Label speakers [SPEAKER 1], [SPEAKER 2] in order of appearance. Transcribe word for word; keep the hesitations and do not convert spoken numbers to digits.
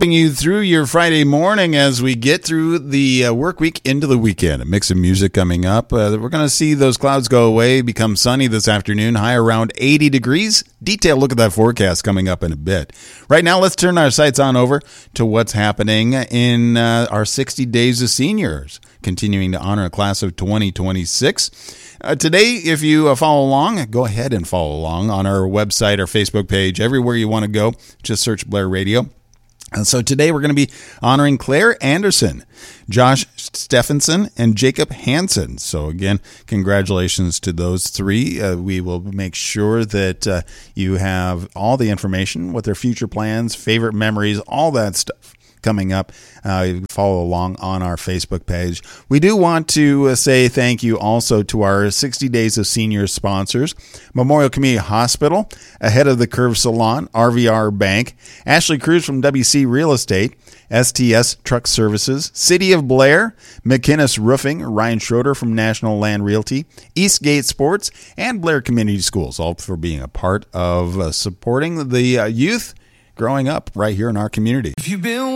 [SPEAKER 1] helping you through your Friday morning as we get through the uh, work week into the weekend. A mix of music coming up. Uh, we're going to see those clouds go away, become sunny this afternoon, high around eighty degrees. Detailed look at that forecast coming up in a bit. Right now, let's turn our sights on over to what's happening in uh, our sixty Days of Seniors, continuing to honor a class of twenty twenty-six. Uh, today, if you uh, follow along, go ahead and follow along on our website, our Facebook page, everywhere you want to go. Just search Blair Radio. And so today we're going to be honoring Claire Anderson, Josh Stephenson, and Jacob Hansen. So again, congratulations to those three. Uh, we will make sure that uh, you have all the information, what their future plans, favorite memories, all that stuff coming up. Uh, you can follow along on our Facebook page. We do want to uh, say thank you also to our sixty Days of Seniors sponsors, Memorial Community Hospital, Ahead of the Curve Salon, R V R Bank, Ashley Cruz from W C Real Estate, S T S Truck Services, City of Blair, McInnes Roofing, Ryan Schroeder from National Land Realty, Eastgate Sports, and Blair Community Schools, all for being a part of uh, supporting the uh, youth growing up right here in our community.
[SPEAKER 2] If you've been